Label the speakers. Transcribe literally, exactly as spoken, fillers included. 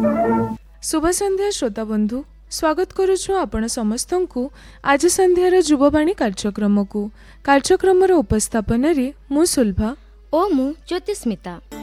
Speaker 1: शुभ संध्या श्रोता बंधु, स्वागत करुछु आपण समस्त को आज संध्यार युववाणी कार्यक्रम को। कार्यक्रम उपस्थापन रे मु सुलभा
Speaker 2: ओ मु ज्योतिस्मिता।